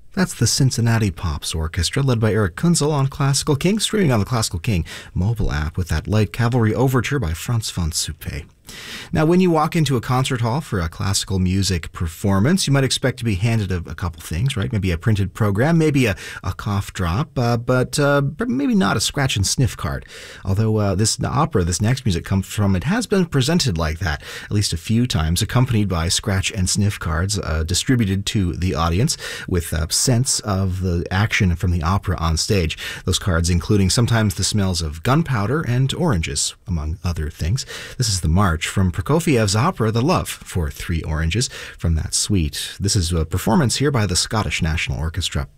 That's the Cincinnati Pops Orchestra, led by Eric Kunzel on Classical King, streaming on the Classical King mobile app with that Light Cavalry Overture by Franz von Suppé. Now, when you walk into a concert hall for a classical music performance, you might expect to be handed a couple things, right? Maybe a printed program, maybe a cough drop, but maybe not a scratch and sniff card. Although this opera, this next music comes from, it has been presented like that at least a few times, accompanied by scratch and sniff cards distributed to the audience with a sense of the action from the opera on stage. Those cards including sometimes the smells of gunpowder and oranges, among other things. This is the march from Prokofiev's opera, The Love for Three Oranges, from that suite. This is a performance here by the Scottish National Orchestra.